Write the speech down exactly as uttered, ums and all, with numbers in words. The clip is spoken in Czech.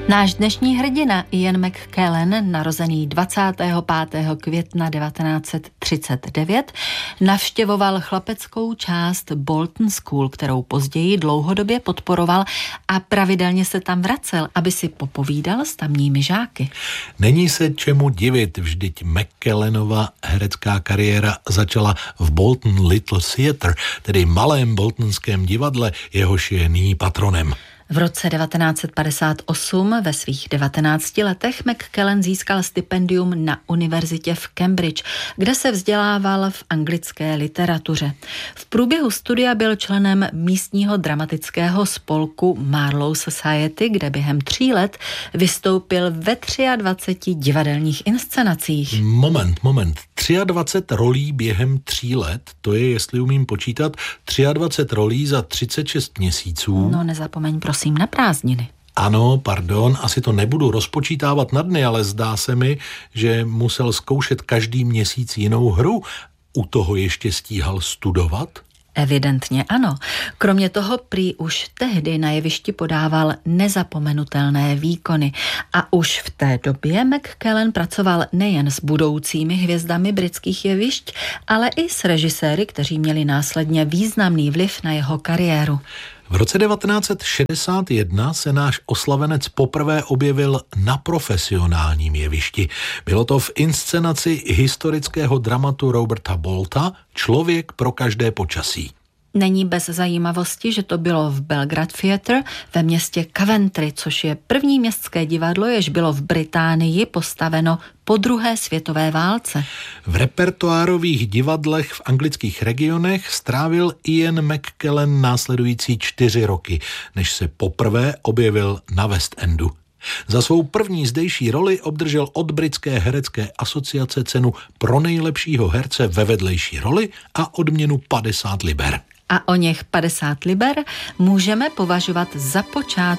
Náš dnešní hrdina Ian McKellen, narozený dvacátého pátého května devatenáct set třicet devět, navštěvoval chlapeckou část Bolton School, kterou později dlouhodobě podporoval a pravidelně se tam vracel, aby si popovídal s tamními žáky. Není se čemu divit, vždyť McKellenova herecká kariéra začala v Bolton Little Theatre, tedy malém boltonském divadle, jehož je nyní patronem. V roce devatenáct set padesát osm ve svých devatenácti letech McKellen získal stipendium na univerzitě v Cambridge, kde se vzdělával v anglické literatuře. V průběhu studia byl členem místního dramatického spolku Marlowe Society, kde během tří let vystoupil ve dvaceti třech divadelních inscenacích. Moment, moment. dvacet tři rolí během tří let, to je, jestli umím počítat, dvacet tři rolí za třicet šest měsíců. No nezapomeň prosím na prázdniny. Ano, pardon, asi to nebudu rozpočítávat na dny, ale zdá se mi, že musel zkoušet každý měsíc jinou hru. U toho ještě stíhal studovat? Evidentně ano. Kromě toho prý už tehdy na jevišti podával nezapomenutelné výkony a už v té době McKellen pracoval nejen s budoucími hvězdami britských jevišť, ale i s režiséry, kteří měli následně významný vliv na jeho kariéru. V roce devatenáct set šedesát jedna se náš oslavenec poprvé objevil na profesionálním jevišti. Bylo to v inscenaci historického dramatu Roberta Bolta Člověk pro každé počasí. Není bez zajímavosti, že to bylo v Belgrade Theatre ve městě Coventry, což je první městské divadlo, jež bylo v Británii postaveno po druhé světové válce. V repertoárových divadlech v anglických regionech strávil Ian McKellen následující čtyři roky, než se poprvé objevil na West Endu. Za svou první zdejší roli obdržel od Britské herecké asociace cenu pro nejlepšího herce ve vedlejší roli a odměnu padesát liber. A o něch padesát liber můžeme považovat za počátek